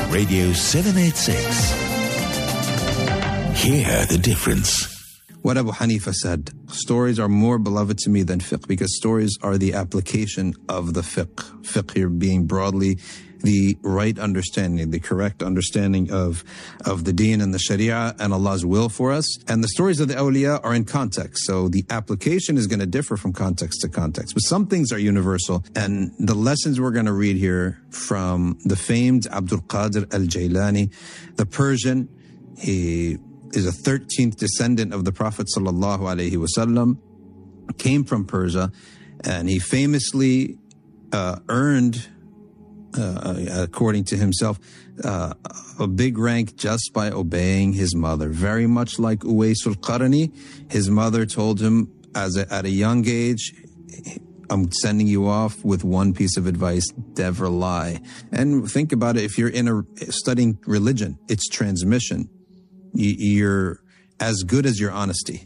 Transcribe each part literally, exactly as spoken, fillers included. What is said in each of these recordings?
Radio seven eighty-six. Hear the difference. What Abu Hanifa said, stories are more beloved to me than fiqh because stories are the application of the fiqh. Fiqh here being broadly the right understanding, the correct understanding of, of the deen and the sharia and Allah's will for us. And the stories of the awliya are in context. So the application is going to differ from context to context. But some things are universal. And the lessons we're going to read here from the famed Abdul Qadir al-Jailani, the Persian, he is a thirteenth descendant of the Prophet sallallahu alaihi wasallam, came from Persia, and he famously uh, earned, uh, according to himself, uh, a big rank just by obeying his mother. Very much like Uwais al-Qarni, his mother told him as a, at a young age, I'm sending you off with one piece of advice: never lie. And think about it, if you're in a studying religion, it's transmission. You're as good as your honesty.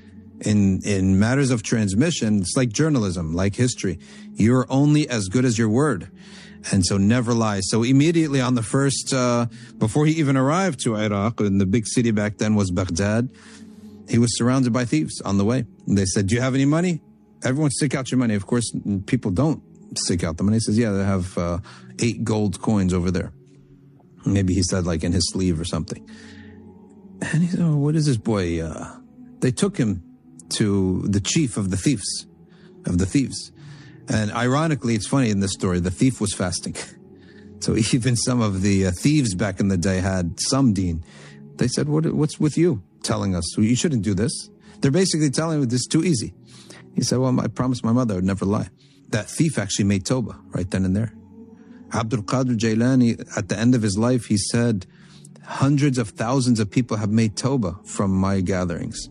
In in matters of transmission, it's like journalism, like history. You're only as good as your word. And so never lie. So immediately on the first, uh, before he even arrived to Iraq, and the big city back then was Baghdad, he was surrounded by thieves on the way. And they said, do you have any money? Everyone stick out your money. Of course, people don't stick out the money. He says, yeah, they have uh, eight gold coins over there. Maybe he said like in his sleeve or something. And he said, oh, what is this boy? Uh, they took him to the chief of the thieves, of the thieves. And ironically, it's funny in this story, the thief was fasting. So even some of the uh, thieves back in the day had some deen. They said, what, what's with you telling us? You shouldn't do this. They're basically telling him this is too easy. He said, well, I promised my mother I would never lie. That thief actually made tawbah right then and there. Abdul Qadir Jailani, at the end of his life, he said, hundreds of thousands of people have made tawbah from my gatherings.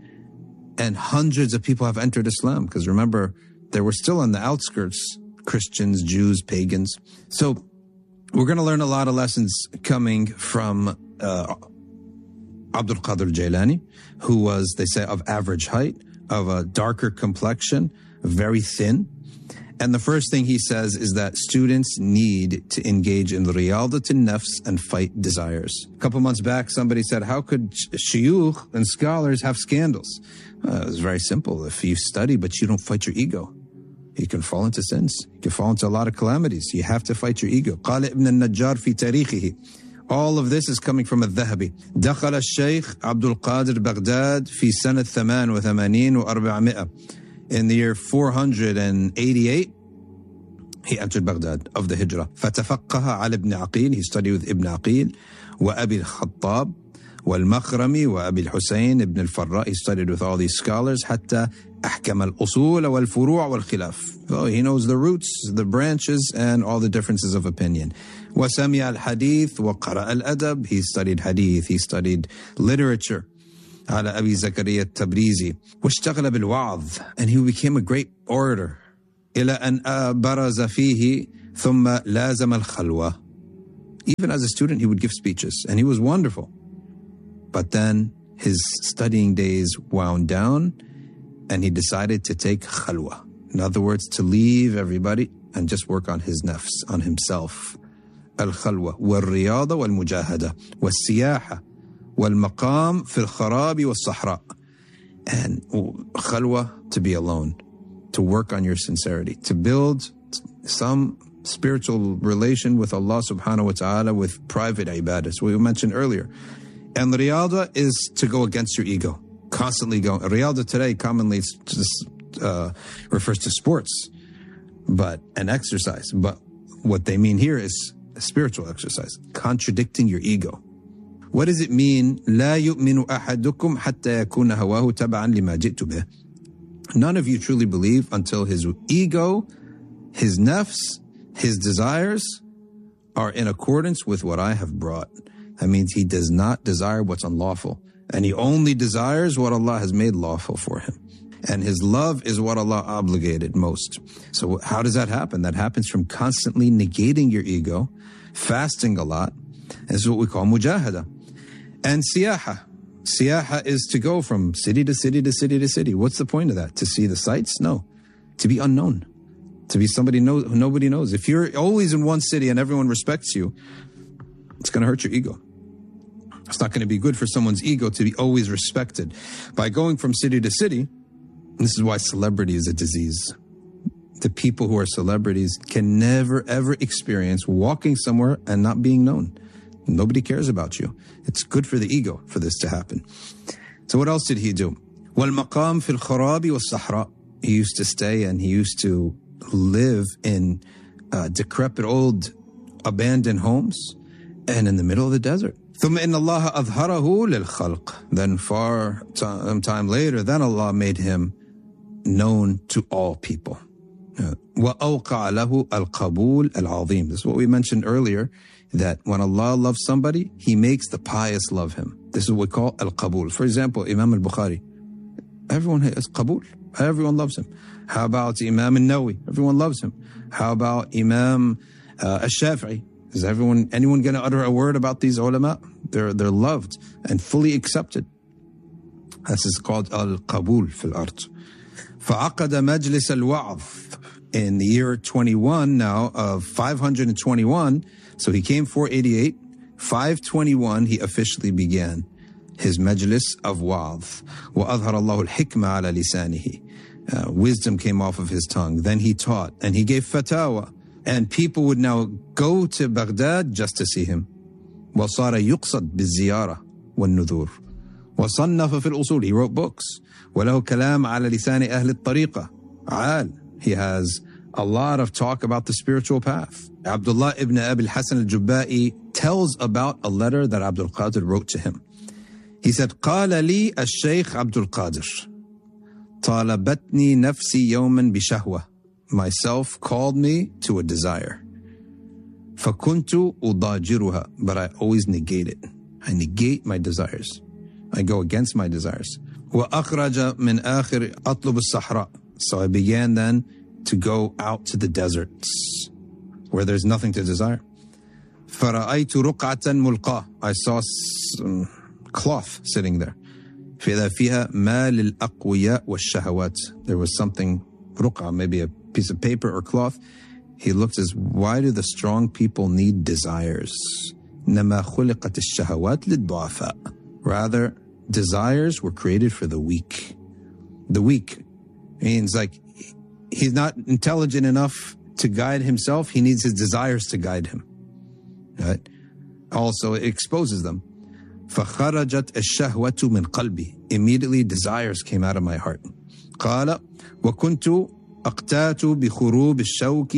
And hundreds of people have entered Islam. Because remember, they were still on the outskirts, Christians, Jews, pagans. So we're going to learn a lot of lessons coming from uh, Abdul Qadir Jailani, who was, they say, of average height, of a darker complexion, very thin. And the first thing he says is that students need to engage in riyadat al-nafs and fight desires. A couple months back, somebody said, how could shuyukh and scholars have scandals? Uh, it's very simple. If you study but you don't fight your ego, you can fall into sins. You can fall into a lot of calamities. You have to fight your ego. قال ابن النجار في تاريخه. All of this is coming from الذهبي. دخل الشيخ عبد القادر بغداد في سنة ثمان وثمانين وأربعمائة. In the year four hundred eighty-eight, he entered Baghdad of the Hijrah. فَتَفَقَّهَ عَلى ابْنِ عَقِيل. He studied with Ibn Aqil, وَأَبِي الْخَطَّابِ, وَالْمَخْرَمِ, وَأَبِي الْحُسَيْنِ ibn al-Farra. He studied with all these scholars. حَتَّى أَحْكَمَ الْأُصُولَ وَالْفُرُوعَ وَالْخِلَافِ. So he knows the roots, the branches, and all the differences of opinion. وَسَمِعَ الْحَدِيث وَقَرَأَ الْأَدَبِ. He studied hadith, he studied literature. على أبي زكريا التبريزي واشتغل بالوعظ, and he became a great orator. إلى أن برز فيه ثم لازم الخلوة. Even as a student, he would give speeches, and he was wonderful. But then his studying days wound down, and he decided to take khalwa. In other words, to leave everybody and just work on his nafs, on himself. Al-khalwa wal-riyada wal-mujahada wal-siyaha wal-maqam fil-kharabi wal-sahra. And khalwa, to be alone, to work on your sincerity, to build some spiritual relation with Allah subhanahu wa ta'ala with private ibadah, as we mentioned earlier. And riyada is to go against your ego, constantly going. Riyada today commonly just, uh, refers to sports, but an exercise. But what they mean here is a spiritual exercise, contradicting your ego. What does it mean? لا يؤمن أحدكم حتى يكون هواه تبعا لما جئت به. None of you truly believe until his ego, his nafs, his desires are in accordance with what I have brought. That means he does not desire what's unlawful, and he only desires what Allah has made lawful for him. And his love is what Allah obligated most. So how does that happen? That happens from constantly negating your ego, fasting a lot. This is what we call mujahada. And siyaha. Siyaha is to go from city to city to city to city. What's the point of that? To see the sights? No. To be unknown. To be somebody know, who nobody knows. If you're always in one city and everyone respects you, It's going to hurt your ego. It's not going to be good for someone's ego to be always respected. By going from city to city, this is why celebrity is a disease. The people who are celebrities can never, ever experience walking somewhere and not being known. Nobody cares about you. It's good for the ego for this to happen. So what else did he do? وَالْمَقَامْ فِي الْخَرَابِ وَالصَّحْرَاءِ. He used to stay and he used to live in uh, decrepit old abandoned homes and in the middle of the desert. ثُمَّ إِنَّ اللَّهَ أَظْهَرَهُ لِلْخَلْقِ. Then far t- time later, then Allah made him known to all people. وَأَوْقَعَ لَهُ الْقَبُولِ الْعَظِيمِ. This is what we mentioned earlier, that when Allah loves somebody, He makes the pious love Him. This is what we call al-qabul. For example, Imam al-Bukhari. Everyone has qabul. Everyone loves him. How about Imam al-Nawawi? Everyone loves him. How about Imam uh, al-Shafi'i? Is everyone, anyone going to utter a word about these ulama? They're, they're loved and fully accepted. This is called al-qabul fil ard. فَعَقَدَ مَجْلِسَ الْوَعْظِ. In the year twenty-one now of five hundred twenty-one, so he came four eighty-eight, five twenty-one he officially began his majlis of wa'adh. وَأَظْهَرَ اللَّهُ الْحِكْمَةَ عَلَى لِسَانِهِ. Wisdom came off of his tongue. Then he taught and he gave fatwa. And people would now go to Baghdad just to see him. وَصَارَ يُقْصَدْ بِالزِّيَارَةِ وَالنُّذُورِ. وَصَنَّفَ فِي الْأُصُولِ. He wrote books. وَلَهُ كَلَامَ عَلى لِسَانِ أَهْلِ الطَّرِيقَةِ. عال. He has a lot of talk about the spiritual path. Abdullah ibn Abi al-Hasan al-Jubba'i tells about a letter that Abdul Qadir wrote to him. He said, قال لي الشيخ عبد القادر طالبتني نفسي يوما بشهوة. Myself called me to a desire. فكنت أضاجرها. But I always negate it. I negate my desires. I go against my desires. وأخرج من آخر أطلب الصحراء. So I began then to go out to the deserts where there's nothing to desire. فرأيت رقعة ملقاة. I saw some cloth sitting there. فإذا فيها ما للأقوياء والشهوات. There was something, رقعة, maybe a piece of paper or cloth. He looked as, why do the strong people need desires? نما خلقت الشهوات للضعفاء. Rather, desires were created for the weak. The weak means like he's not intelligent enough to guide himself. He needs his desires to guide him. Right? Also, it exposes them. فخرجت الشهوة من قلبي. Immediately, desires came out of my heart. قال وكنت أقتات بخروب الشوك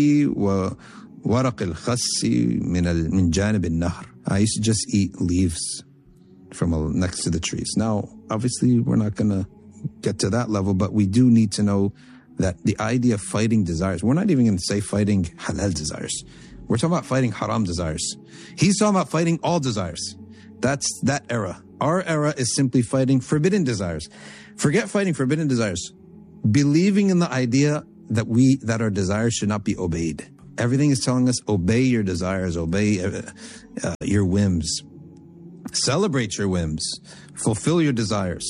وورق الخس من من جانب النهر. I used to just eat leaves from next to the trees. Now, obviously, we're not going to get to that level, but we do need to know that the idea of fighting desires, we're not even going to say fighting halal desires. We're talking about fighting haram desires. He's talking about fighting all desires. That's that era. Our era is simply fighting forbidden desires. Forget fighting forbidden desires. Believing in the idea that we, that our desires should not be obeyed. Everything is telling us, obey your desires, obey uh, uh, your whims. Celebrate your whims. Fulfill your desires.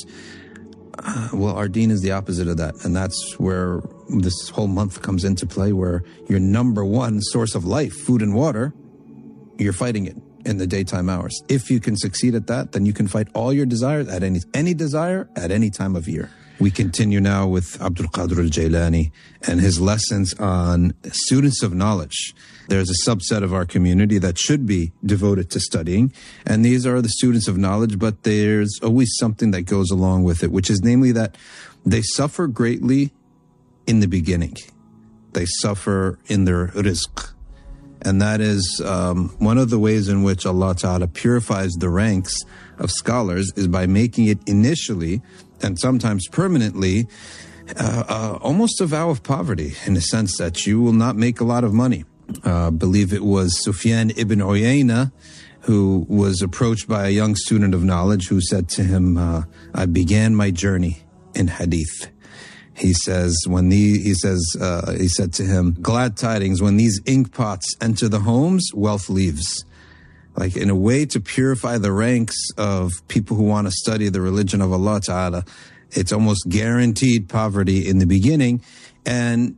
Uh, well, our deen is the opposite of that. And that's where this whole month comes into play, where your number one source of life, food and water, you're fighting it in the daytime hours. If you can succeed at that, then you can fight all your desires at any, any desire at any time of year. We continue now with Abdul Qadir al-Jailani and his lessons on students of knowledge. There's a subset of our community that should be devoted to studying, and these are the students of knowledge, but there's always something that goes along with it, which is namely that they suffer greatly in the beginning. They suffer in their rizq. And that is um, one of the ways in which Allah Ta'ala purifies the ranks of scholars is by making it initially and sometimes permanently uh, uh, almost a vow of poverty, in the sense that you will not make a lot of money. Uh, I believe it was Sufyan ibn Uyayna who was approached by a young student of knowledge who said to him, uh, I began my journey in hadith. He says, when the, he says, uh, he said to him, glad tidings, when these ink pots enter the homes, wealth leaves. Like in a way to purify the ranks of people who want to study the religion of Allah Ta'ala. It's almost guaranteed poverty in the beginning. And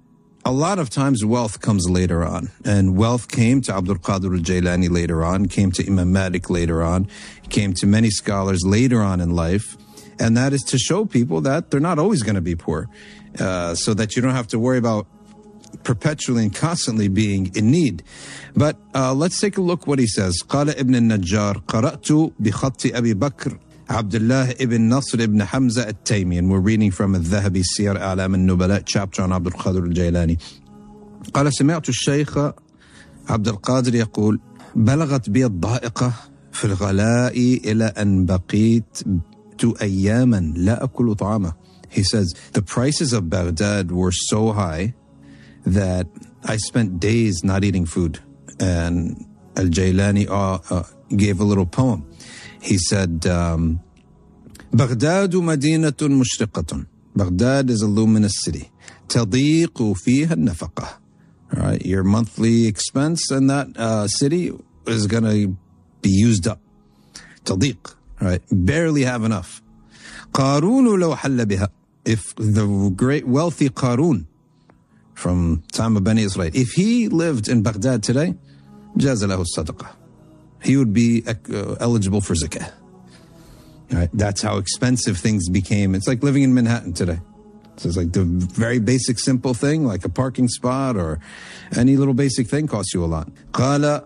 a lot of times wealth comes later on. And wealth came to Abdul Qadir al-Jailani later on, came to Imam Malik later on, came to many scholars later on in life. And that is to show people that they're not always going to be poor, uh, so that you don't have to worry about perpetually and constantly being in need. But uh, let's take a look what he says. قال ابن النجار قرأت بخط أبي بكر عبد الله ibn Nasr ibn Hamza at-Taymi. And we're reading from الذهبي سير أعلام النبلاء, chapter on Abdul Qadir al-Jailani. قال سمعت الشيخ عبد القادر يقول بلغت بي الضائقة في الغلاء إلى أن بقيت أياما لا أكل طعامه. He says, the prices of Baghdad were so high that I spent days not eating food. And Al-Jailani uh, uh, gave a little poem. He said, um, بغداد مدينة مشرقة. Baghdad is a luminous city. تضيق فيها النفقة. All right, your monthly expense in that uh, city is going to be used up. تضيق. Right, barely have enough. قارون لو حل بها. If the great wealthy Qarun from time of Bani Israel, if he lived in Baghdad today, جاز له الصدقة. He would be uh, eligible for zakah. Right, that's how expensive things became. It's like living in Manhattan today. So it's like the very basic, simple thing, like a parking spot or any little basic thing, costs you a lot. قال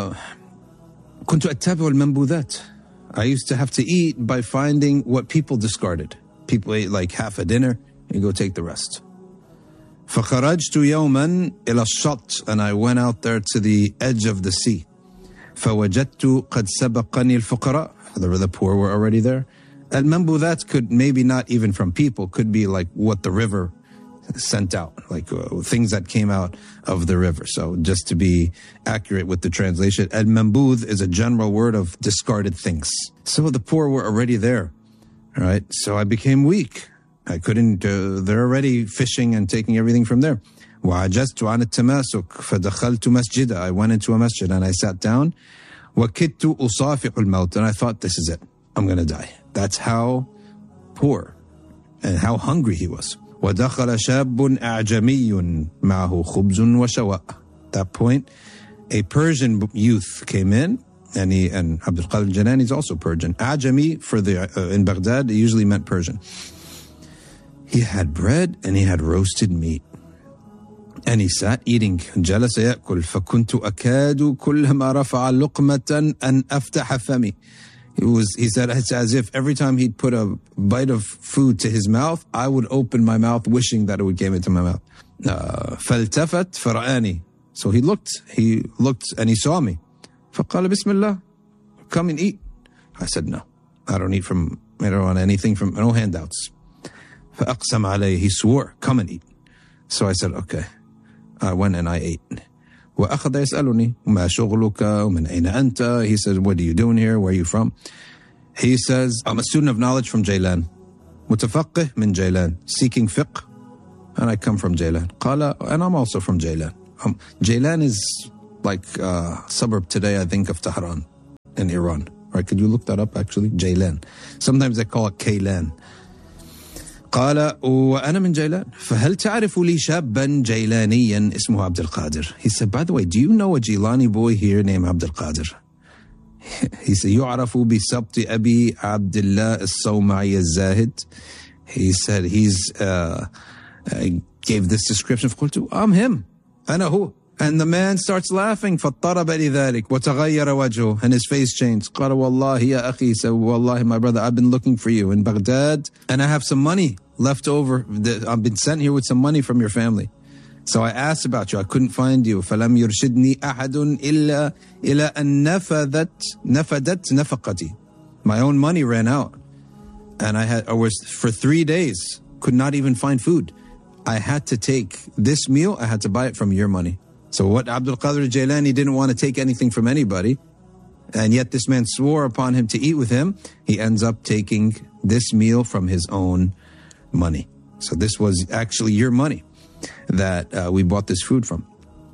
كنت أتابع المنبوذات. I used to have to eat by finding what people discarded. People ate like half a dinner, you go take the rest. فخرجت يوما إلى الشط, and I went out there to the edge of the sea. فوجدت قد سبقني الفقراء. The poor were already there. Al-Manbudhat could maybe not even from people, could be like what the river sent out, like uh, things that came out of the river. So just to be accurate with the translation, al-Manbudh is a general word of discarded things. So the poor were already there, right? So I became weak. I couldn't, uh, they're already fishing and taking everything from there. وعجزت عن التماسك فدخلت مسجدا. I went into a masjid and I sat down. وكدت أصافح الموت. And I thought, this is it. I'm going to die. That's how poor and how hungry he was. وَدَخَلَ شَابٌ أَعْجَمِيٌّ مَعَهُ خُبْزٌ وَشَوَاء. At that point, a Persian youth came in, and he and Abdul Qadir al-Jailani is also Persian. Ajami for the uh, in Baghdad, it usually meant Persian. He had bread and he had roasted meat, and he sat eating. جلس يأكل فكنت أكاد كلما رفع لقمة أن أفتح فمي. It was, he said, it's as if every time he'd put a bite of food to his mouth, I would open my mouth wishing that it would get into my mouth. فالتفت فرآني. So he looked, he looked and he saw me. فقال بسم الله, come and eat. I said, no, I don't eat from, I don't want anything from, no handouts. فأقسم عليه, he swore, come and eat. So I said, okay. I went and I ate. وأخذ يسألني ما شغلك ومن أين أنت. He says, what are you doing here? Where are you from? He says, I'm a student of knowledge from Jailan. متفقه من Jailan. Seeking fiqh. And I come from Jailan. قال, and I'm also from Jailan. Um, Jailan is like a suburb today, I think, of Tehran in Iran. Right? Could you look that up actually? Jailan. Sometimes they call it Kaylan. قال وأنا من جيلان فهل تعرف لي شابا جيلانيا اسمه عبد القادر. He said, by the way, do you know a Jilani boy here named Abdul Qadir? He said, يعرف بسبط أبي عبد الله الصومعي الزاهد. He said, he's uh, I gave this description. فقلت, I'm him. أنا هو. And the man starts laughing. فاضطرب لذلك وتغير وجهه, and his face changed. قال والله يا أخي, so wallahi my brother, I've been looking for you in Baghdad, and I have some money left over. I've been sent here with some money from your family. So I asked about you. I couldn't find you. فلم يرشدني أحد إلا إلى أن نفذت نفدت نفقتي. My own money ran out, and I had I was for three days could not even find food. I had to take this meal. I had to buy it from your money. So what Abdul Qadir al-Jailani didn't want to take anything from anybody, and yet this man swore upon him to eat with him, he ends up taking this meal from his own money. So this was actually your money that uh, we bought this food from.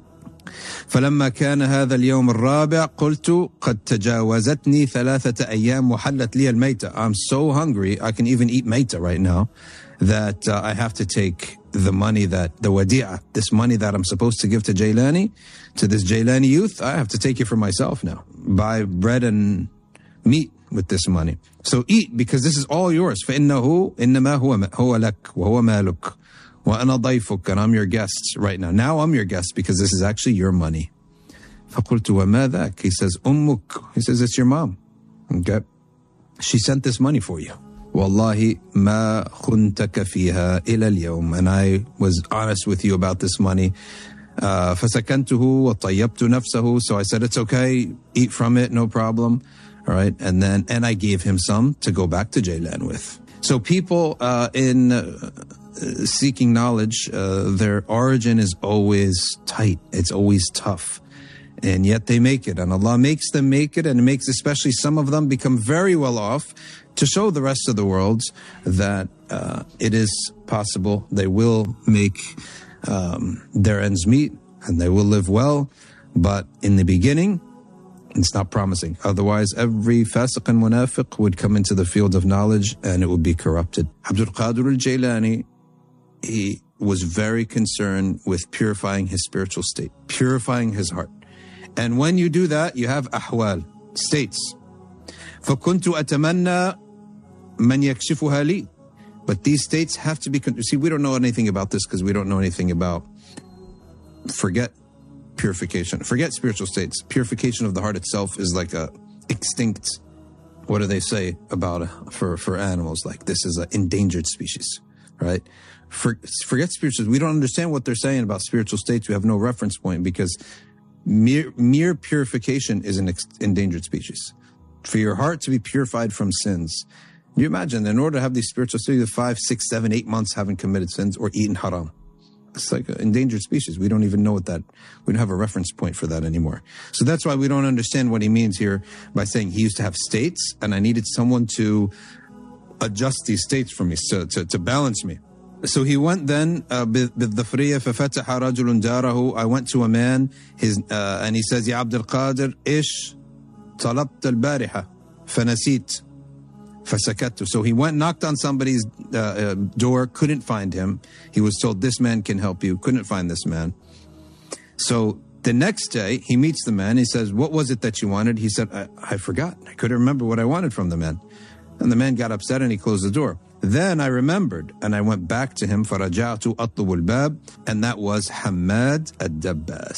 فلما كان هذا اليوم الرابع قلت قد تجاوزتني ثلاثة أيام وحلت لي الميتة. I'm so hungry, I can even eat ميتة right now. that uh, I have to take the money that, the wadi'ah, this money that I'm supposed to give to Jailani, to this Jailani youth, I have to take it for myself now. Buy bread and meat with this money. So eat, because this is all yours. فَإِنَّهُ إِنَّمَا هُوَ هُوَ لَكْ وَهُوَ مَالُكْ وَأَنَا ضَيْفُكَ, and I'm your guest right now. Now I'm your guest because this is actually your money. فَقُلْتُ وَمَا ذَاكَ? He says, أُمُّكَ. He says, it's your mom. Okay. She sent this money for you. Wallahi ma khuntaka fiha ila al-yawm. And I was honest with you about this money. Uh, فَسَكَنْتُهُ وَطَيَّبْتُ نَفْسَهُ. So I said, it's okay, eat from it, no problem. All right. And then, and I gave him some to go back to Jailan with. So people uh, in uh, seeking knowledge, uh, their origin is always tight. It's always tough. And yet they make it. And Allah makes them make it, and it makes especially some of them become very well off to show the rest of the world that uh, it is possible. They will make um, their ends meet and they will live well. But in the beginning, it's not promising. Otherwise, every fasiq and munafiq would come into the field of knowledge and it would be corrupted. Abdul Qadir al-Jailani, he was very concerned with purifying his spiritual state, purifying his heart. And when you do that, you have ahwal, states. فَكُنْتُ أَتَمَنَّى مَنْ يَكْشِفُهَا لِي. But these states have to be... See, we don't know anything about this because we don't know anything about... Forget purification. Forget spiritual states. Purification of the heart itself is like a extinct... What do they say about uh, for, for animals? Like, this is an endangered species, right? For, forget spiritual... We don't understand what they're saying about spiritual states. We have no reference point because... Mere, mere purification is an ex- endangered species. For your heart to be purified from sins. You imagine, in order to have these spiritual states, five, six, seven, eight months haven't committed sins or eaten haram. It's like an endangered species. We don't even know what that, we don't have a reference point for that anymore. So that's why we don't understand what he means here by saying he used to have states and I needed someone to adjust these states for me, so, to, to balance me. So he went then, uh, بالظفرية ففتح رجل داره. I went to a man, his, uh, and he says, يا عبد القادر إيش طلبت البارحة فنسيت فسكت. So he went, knocked on somebody's uh, uh, door, couldn't find him. He was told, this man can help you, couldn't find this man. So the next day, he meets the man. He says, what was it that you wanted? He said, I, I forgot. I couldn't remember what I wanted from the man. And the man got upset and he closed the door. Then I remembered and I went back to him, فَرَجَعْتُ أَطْلُبُ الْبَابِ, and that was Hamad al-Dabbas.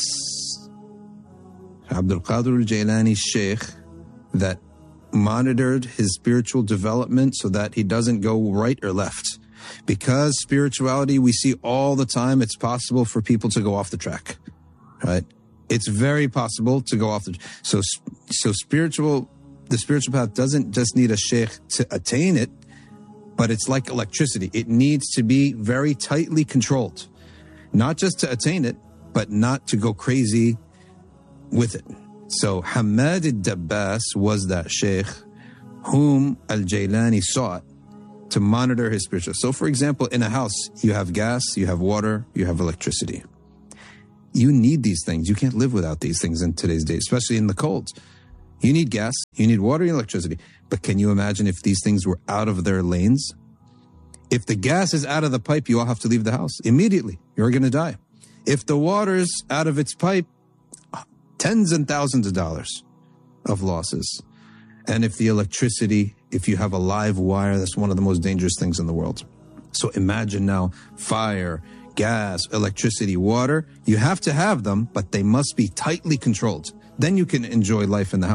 Abdul Qadir al-Jailani Sheikh that monitored his spiritual development so that he doesn't go right or left. Because spirituality, we see all the time, it's possible for people to go off the track, right? It's very possible to go off the track. So, so spiritual, the spiritual path doesn't just need a sheikh to attain it, but it's like electricity. It needs to be very tightly controlled. Not just to attain it, but not to go crazy with it. So Hamad al-Dabbas was that sheikh whom al-Jailani sought to monitor his spiritual. So for example, in a house, you have gas, you have water, you have electricity. You need these things. You can't live without these things in today's day, especially in the cold. You need gas, you need water and electricity. But can you imagine if these things were out of their lanes? If the gas is out of the pipe, you all have to leave the house immediately. You're going to die. If the water's out of its pipe, tens and thousands of dollars of losses. And if the electricity, if you have a live wire, that's one of the most dangerous things in the world. So imagine now fire, gas, electricity, water. You have to have them, but they must be tightly controlled. Then you can enjoy life in the house.